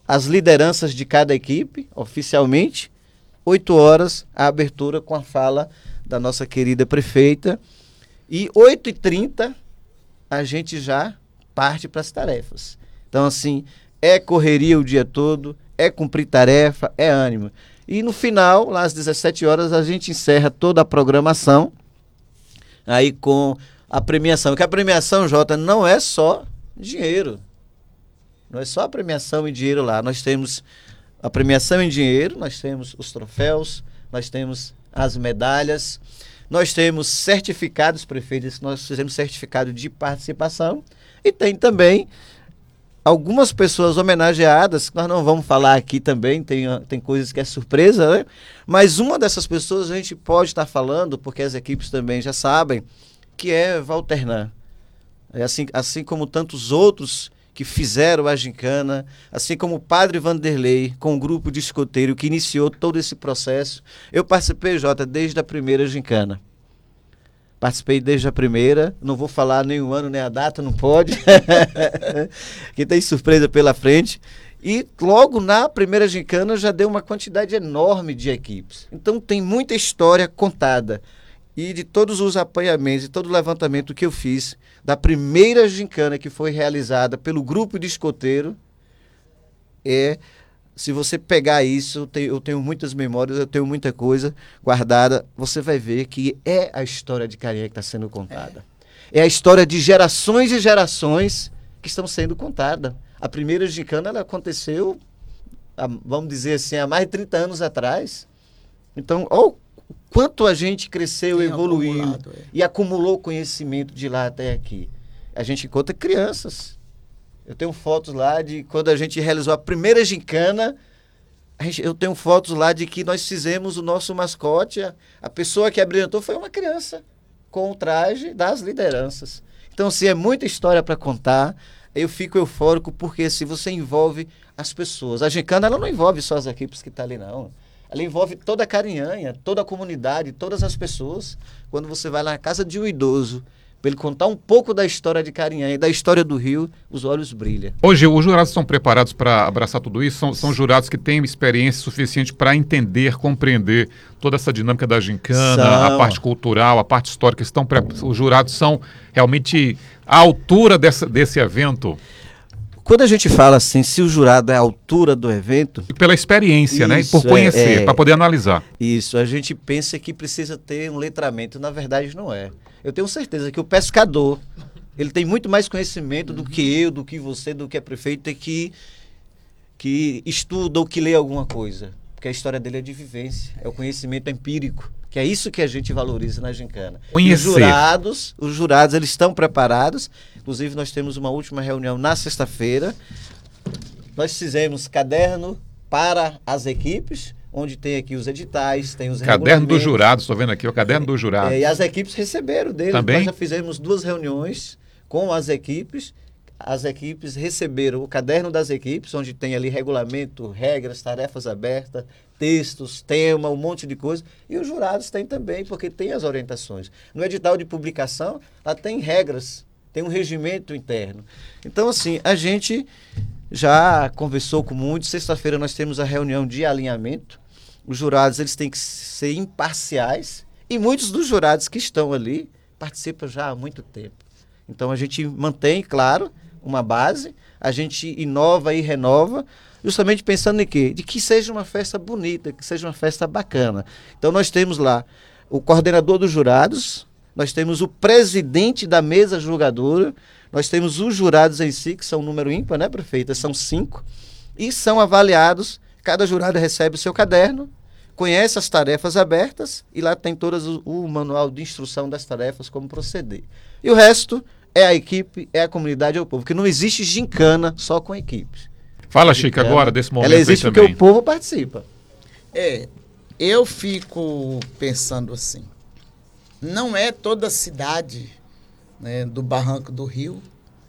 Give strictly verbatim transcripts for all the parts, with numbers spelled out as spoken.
as lideranças de cada equipe, oficialmente. oito horas, a abertura com a fala da nossa querida prefeita. E oito e trinta, a gente já parte para as tarefas. Então, assim, é correria o dia todo, é cumprir tarefa, é ânimo. E no final, lá às dezessete horas, a gente encerra toda a programação aí com a premiação. Porque a premiação, Jota, não é só dinheiro. Não é só a premiação em dinheiro lá. Nós temos a premiação em dinheiro, nós temos os troféus, nós temos as medalhas, nós temos certificados, prefeitos, nós fizemos certificado de participação e tem também algumas pessoas homenageadas, que nós não vamos falar aqui também, tem, tem coisas que é surpresa, né? Mas uma dessas pessoas a gente pode estar falando, porque as equipes também já sabem, que é Walternan. É assim, assim como tantos outros que fizeram a gincana, assim como o padre Vanderlei, com o grupo de escoteiro que iniciou todo esse processo. Eu participei, Jota, desde a primeira gincana. Participei desde a primeira, não vou falar nem o ano nem a data, não pode, que tem surpresa pela frente. E logo na primeira gincana já deu uma quantidade enorme de equipes. Então tem muita história contada. E de todos os apanhamentos e todo o levantamento que eu fiz, da primeira gincana que foi realizada pelo grupo de escoteiro, é, se você pegar isso, eu tenho, eu tenho muitas memórias, eu tenho muita coisa guardada, você vai ver que é a história de Carinha que está sendo contada. É. é a história de gerações e gerações que estão sendo contadas. A primeira gincana ela aconteceu, há, vamos dizer assim, há mais de trinta anos atrás. Então, olha o quanto a gente cresceu, Tem evoluiu é. e acumulou conhecimento de lá até aqui. A gente encontra crianças. Eu tenho fotos lá de quando a gente realizou a primeira gincana, a gente, eu tenho fotos lá de que nós fizemos o nosso mascote, a, a pessoa que abrilhantou foi uma criança, com o traje das lideranças. Então, assim, é muita história para contar. Eu fico eufórico porque se você envolve as pessoas. A gincana ela não envolve só as equipes que estão ali, não. Ela envolve toda a Carinhanha, toda a comunidade, todas as pessoas. Quando você vai lá na casa de um idoso, para ele contar um pouco da história de Carinhanha e da história do Rio, os olhos brilham. Hoje, os jurados estão preparados para abraçar tudo isso? São, são jurados que têm experiência suficiente para entender, compreender toda essa dinâmica da gincana, são. a parte cultural, a parte histórica. Estão pre... Os jurados são realmente à altura dessa, desse evento? Quando a gente fala assim, se o jurado é à altura do evento... E pela experiência, isso, né? E por conhecer, é, é, para poder analisar. Isso, a gente pensa que precisa ter um letramento, na verdade não é. Eu tenho certeza que o pescador, ele tem muito mais conhecimento do que eu, do que você, do que a prefeita, que, que estuda ou que lê alguma coisa. Porque a história dele é de vivência, é o conhecimento empírico, que é isso que a gente valoriza na gincana. Conhecer. E os jurados, os jurados, eles estão preparados. Inclusive, nós temos uma última reunião na sexta-feira. Nós fizemos caderno para as equipes, onde tem aqui os editais, tem os Caderno dos jurados, estou vendo aqui, o caderno dos jurados. É, e as equipes receberam dele. Também? Nós já fizemos duas reuniões com as equipes. As equipes receberam o caderno das equipes, onde tem ali regulamento, regras, tarefas abertas, textos, tema, um monte de coisa. E os jurados têm também, porque tem as orientações. No edital de publicação, lá tem regras, tem um regimento interno. Então, assim, a gente já conversou com muitos. Sexta-feira nós temos a reunião de alinhamento. Os jurados, eles têm que ser imparciais. E muitos dos jurados que estão ali participam já há muito tempo. Então, a gente mantém, claro, uma base, a gente inova e renova, justamente pensando em quê? De que seja uma festa bonita, que seja uma festa bacana. Então, nós temos lá o coordenador dos jurados, nós temos o presidente da mesa julgadora, nós temos os jurados em si, que são um número ímpar, né, prefeita? São cinco, e são avaliados, cada jurado recebe o seu caderno, conhece as tarefas abertas, e lá tem todo o, o manual de instrução das tarefas, como proceder. E o resto é a equipe, é a comunidade, é o povo, porque não existe gincana só com equipes. Fala, Chico, agora desse momento. Ela existe porque o povo participa. É, eu fico pensando assim, não é toda a cidade, né, do Barranco do Rio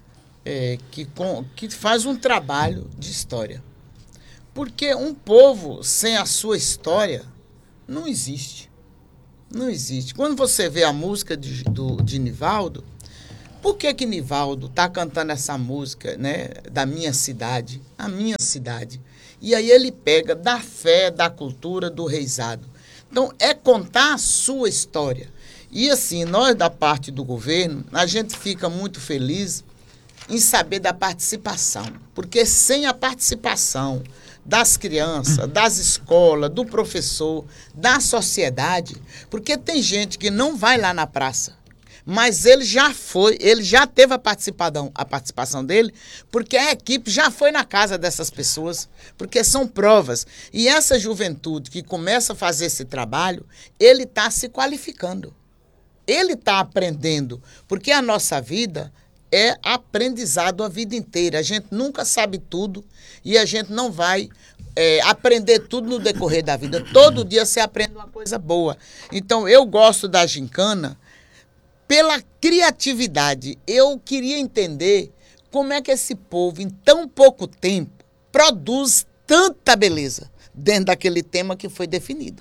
é, que, com, que faz um trabalho de história. Porque um povo sem a sua história não existe. Não existe. Quando você vê a música de, do, de Nivaldo, Por que que Nivaldo está cantando essa música, né, da minha cidade, a minha cidade? E aí ele pega da fé, da cultura, do reisado. Então, é contar a sua história. E assim, nós da parte do governo, a gente fica muito feliz em saber da participação. Porque sem a participação das crianças, das escolas, do professor, da sociedade, porque tem gente que não vai lá na praça, mas ele já foi, ele já teve a participação, a participação dele, porque a equipe já foi na casa dessas pessoas, porque são provas. E essa juventude que começa a fazer esse trabalho, ele está se qualificando. Ele está aprendendo, porque a nossa vida é aprendizado a vida inteira. A gente nunca sabe tudo e a gente não vai é, aprender tudo no decorrer da vida. Todo dia você aprende uma coisa boa. Então, eu gosto da gincana pela criatividade. Eu queria entender como é que esse povo, em tão pouco tempo, produz tanta beleza dentro daquele tema que foi definido,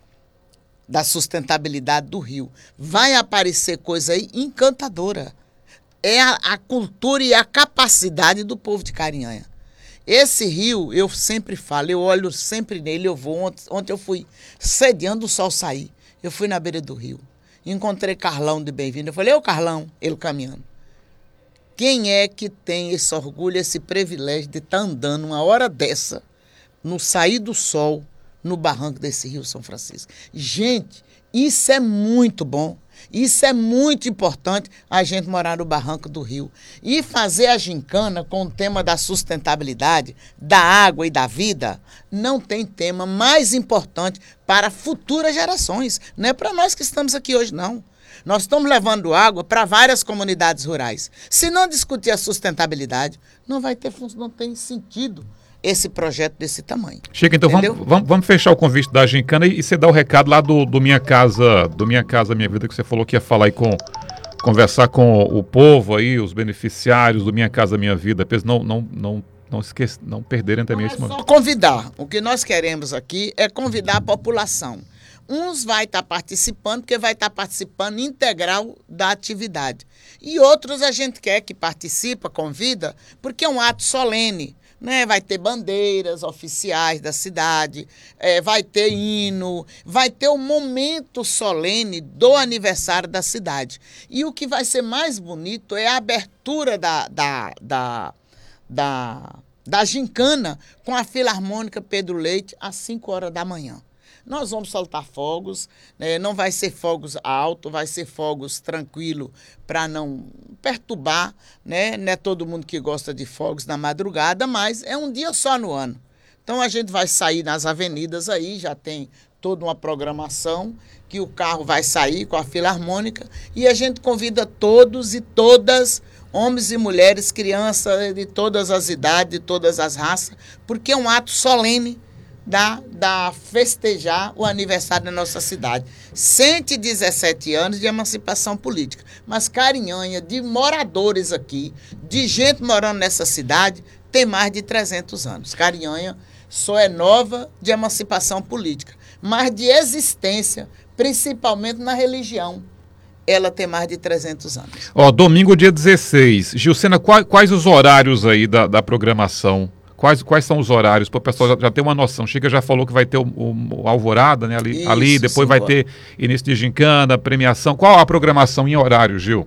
da sustentabilidade do rio. Vai aparecer coisa aí encantadora. É a, a cultura e a capacidade do povo de Carinhanha. Esse rio, eu sempre falo, eu olho sempre nele, eu vou. Ontem, ontem eu fui sediando o sol sair. Eu fui na beira do rio. Encontrei Carlão de Bem-vindo. Eu falei, ô Carlão, ele caminhando. Quem é que tem esse orgulho, esse privilégio de estar andando uma hora dessa, no sair do sol, no barranco desse rio São Francisco? Gente, isso é muito bom. Isso é muito importante, a gente morar no barranco do rio. E fazer a gincana com o tema da sustentabilidade, da água e da vida, não tem tema mais importante para futuras gerações. Não é para nós que estamos aqui hoje, não. Nós estamos levando água para várias comunidades rurais. Se não discutir a sustentabilidade, não vai ter, não tem sentido esse projeto desse tamanho. Chico, então vamos, vamos, vamos fechar o convite da gincana e, e você dá o recado lá do, do Minha Casa, do Minha Casa Minha Vida, que você falou que ia falar aí com, conversar com o povo aí, os beneficiários do Minha Casa Minha Vida, para eles não, não, não, não, esquecer, não perderem também esse momento. É só convidar. O que nós queremos aqui é convidar a população. Uns vai estar participando, porque vai estar participando integral da atividade. E outros a gente quer que participa, convida, porque é um ato solene. Né? Vai ter bandeiras oficiais da cidade, é, vai ter hino, vai ter o momento solene do aniversário da cidade. E o que vai ser mais bonito é a abertura da, da, da, da, da gincana com a Filarmônica Pedro Leite às cinco horas da manhã. Nós vamos soltar fogos, né? Não vai ser fogos altos, vai ser fogos tranquilos para não perturbar, né? Não é todo mundo que gosta de fogos na madrugada, mas é um dia só no ano. Então a gente vai sair nas avenidas aí, já tem toda uma programação que o carro vai sair com a Filarmônica e a gente convida todos e todas, homens e mulheres, crianças de todas as idades, de todas as raças, porque é um ato solene Da, da festejar o aniversário da nossa cidade. cento e dezessete anos de emancipação política. Mas Carinhanha, de moradores aqui, de gente morando nessa cidade, tem mais de trezentos anos. Carinhanha só é nova de emancipação política, mas de existência, principalmente na religião, ela tem mais de trezentos anos. Ó, domingo, dia dezesseis. Gilcena, quais, quais os horários aí da, da programação? Quais, quais são os horários? Para o pessoal já, já ter uma noção. Chica já falou que vai ter o, o, o Alvorada, né? Ali, Isso, ali depois vai ter início de gincana, premiação. Qual a programação em horário, Gil?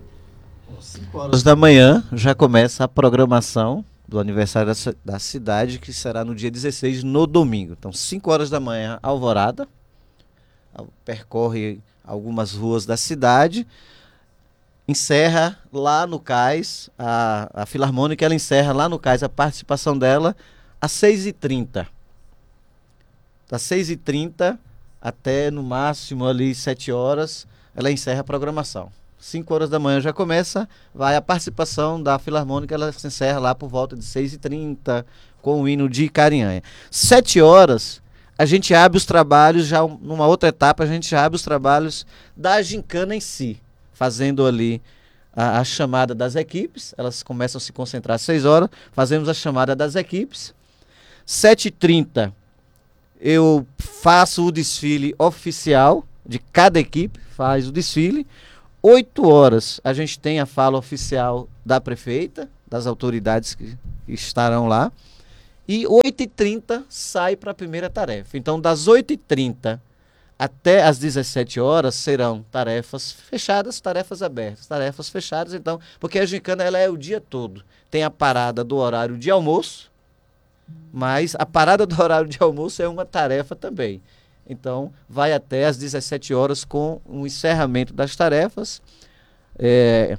cinco horas da manhã já começa a programação do aniversário da, da cidade, que será no dia dezesseis, no domingo. Então, cinco horas da manhã, Alvorada. Percorre algumas ruas da cidade. Encerra lá no cais, a, a Filarmônica, ela encerra lá no cais a participação dela às seis e trinta. Das seis e trinta até no máximo ali sete horas, ela encerra a programação. cinco horas da manhã já começa, vai a participação da Filarmônica, ela se encerra lá por volta de seis e trinta, com o hino de Carinhanha. sete horas, a gente abre os trabalhos, já numa outra etapa, a gente abre os trabalhos da gincana em si, fazendo ali a, a chamada das equipes. Elas começam a se concentrar às seis horas, fazemos a chamada das equipes. sete e trinta eu faço o desfile oficial de cada equipe, faz o desfile. oito horas a gente tem a fala oficial da prefeita, das autoridades que, que estarão lá, e oito e trinta sai para a primeira tarefa. Então, das oito e trinta até as dezessete horas serão tarefas fechadas, tarefas abertas, tarefas fechadas, então, porque a gincana ela é o dia todo. Tem a parada do horário de almoço, mas a parada do horário de almoço é uma tarefa também. Então, vai até as dezessete horas com o encerramento das tarefas. É,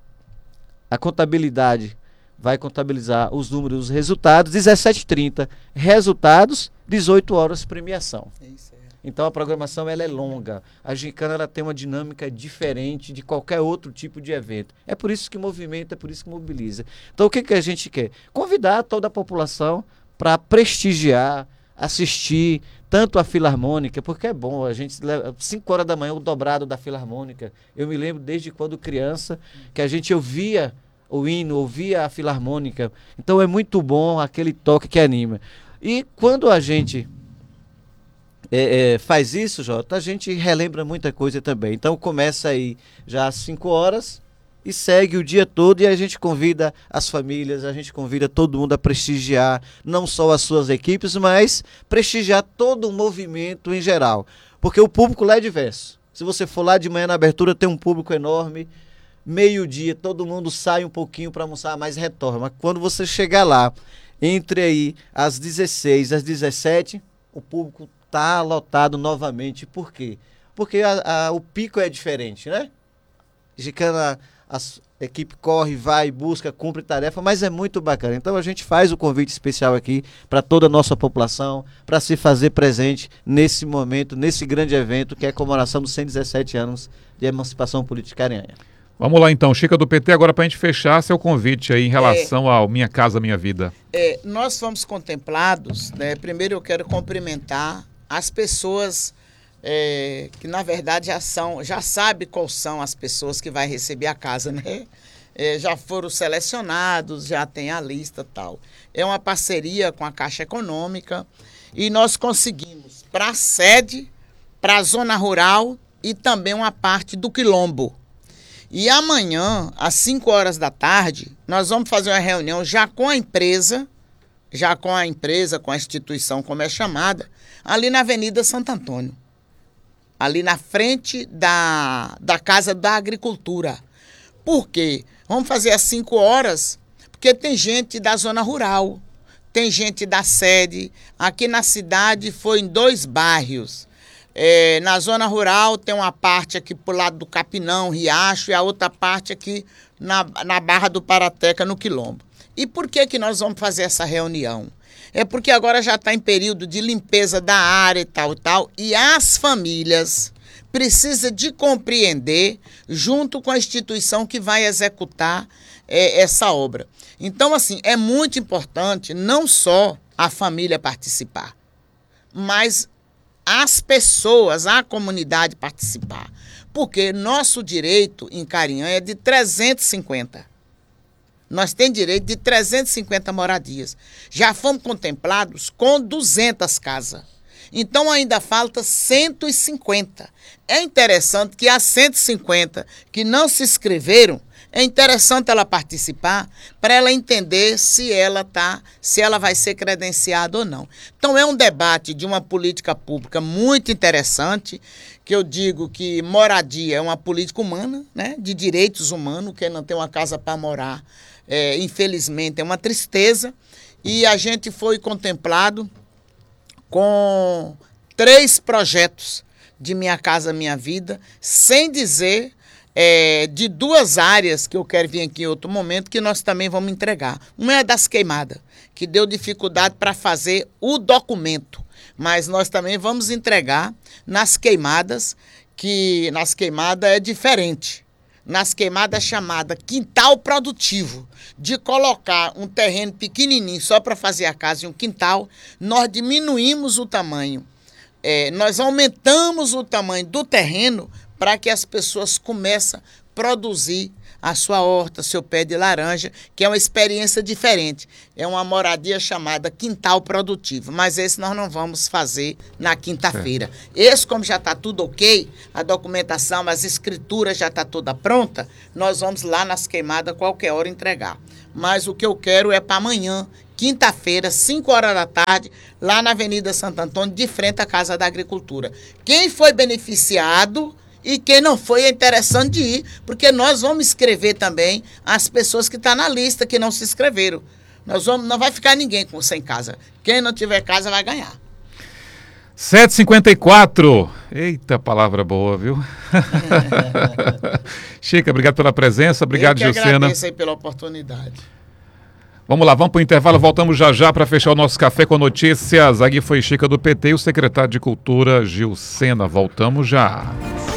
a contabilidade vai contabilizar os números, os resultados. dezessete e trinta, resultados. dezoito horas, premiação. Então, a programação ela é longa. A gincana ela tem uma dinâmica diferente de qualquer outro tipo de evento. É por isso que movimenta, é por isso que mobiliza. Então, o que, que a gente quer? Convidar toda a população para prestigiar, assistir tanto a Filarmônica, porque é bom, a gente leva cinco horas da manhã o dobrado da Filarmônica. Eu me lembro desde quando criança que a gente ouvia o hino, ouvia a Filarmônica. Então é muito bom aquele toque que anima. E quando a gente é, é, faz isso, Jota, a gente relembra muita coisa também. Então começa aí já às cinco horas e segue o dia todo, e a gente convida as famílias, a gente convida todo mundo a prestigiar não só as suas equipes, mas prestigiar todo o movimento em geral, porque o público lá é diverso. Se você for lá de manhã na abertura, tem um público enorme, meio-dia todo mundo sai um pouquinho para almoçar, mas retorna. Mas quando você chegar lá, entre aí às dezesseis, às dezessete, o público tá lotado novamente. Por quê? Porque a, a, o pico é diferente, né? Gincana, a equipe corre, vai, busca, cumpre tarefa, mas é muito bacana. Então a gente faz o convite especial aqui para toda a nossa população, para se fazer presente nesse momento, nesse grande evento que é a comemoração dos cento e dezessete anos de emancipação política carinhanha. Vamos lá então, Chica do P T, agora para a gente fechar seu convite aí em relação é, ao Minha Casa Minha Vida. É, nós fomos contemplados, né? Primeiro eu quero cumprimentar as pessoas É, que na verdade já são, já sabe quais são as pessoas que vai receber a casa, né? É, já foram selecionados, já tem a lista e tal. É uma parceria com a Caixa Econômica e nós conseguimos para a sede, para a zona rural e também uma parte do Quilombo. E amanhã, às cinco horas da tarde, nós vamos fazer uma reunião já com a empresa, já com a empresa, com a instituição, como é chamada, ali na Avenida Santo Antônio. Ali na frente da, da Casa da Agricultura. Por quê? Vamos fazer às cinco horas, porque tem gente da zona rural, tem gente da sede. Aqui na cidade foi em dois bairros. É, na zona rural tem uma parte aqui pro lado do Capinão, Riacho, e a outra parte aqui na, na Barra do Parateca, no Quilombo. E por que que nós vamos fazer essa reunião? É porque agora já está em período de limpeza da área e tal e tal, e as famílias precisam de compreender junto com a instituição que vai executar é, essa obra. Então, assim, é muito importante não só a família participar, mas as pessoas, a comunidade participar. Porque nosso direito em Carinhã é de trezentos e cinquenta. Nós temos direito de trezentas e cinquenta moradias. Já fomos contemplados com duzentas casas. Então ainda falta cento e cinquenta. É interessante que as cento e cinquenta que não se inscreveram, é interessante ela participar para ela entender se ela tá, se ela vai ser credenciada ou não. Então é um debate de uma política pública muito interessante, que eu digo que moradia é uma política humana, né, de direitos humanos. Quem não tem uma casa para morar, é, infelizmente, é uma tristeza. E a gente foi contemplado com três projetos de Minha Casa Minha Vida, sem dizer é, de duas áreas que eu quero vir aqui em outro momento, que nós também vamos entregar. Uma é das queimadas, que deu dificuldade para fazer o documento, mas nós também vamos entregar nas queimadas, que nas queimadas é diferente. Nas queimadas chamada quintal produtivo, de colocar um terreno pequenininho só para fazer a casa e um quintal, nós diminuímos o tamanho. É, nós aumentamos o tamanho do terreno para que as pessoas comecem a produzir a sua horta, seu pé de laranja, que é uma experiência diferente. É uma moradia chamada Quintal Produtivo, mas esse nós não vamos fazer na quinta-feira. Esse, como já está tudo ok, a documentação, as escrituras já está toda pronta, nós vamos lá nas queimadas qualquer hora entregar. Mas o que eu quero é para amanhã, quinta-feira, cinco horas da tarde, lá na Avenida Santo Antônio, de frente à Casa da Agricultura. Quem foi beneficiado e quem não foi, é interessante de ir, porque nós vamos escrever também as pessoas que estão na lista, que não se inscreveram. Nós vamos, não vai ficar ninguém com, sem casa. Quem não tiver casa vai ganhar. sete e cinquenta e quatro. Eita, palavra boa, viu? Chica, obrigado pela presença. Obrigado, Eu que Gilcena. agradeço aí pela oportunidade. Vamos lá, vamos para o intervalo. Voltamos já já para fechar o nosso Café com Notícias. Aqui foi Chica do P T e o secretário de Cultura, Gilcena. Voltamos já.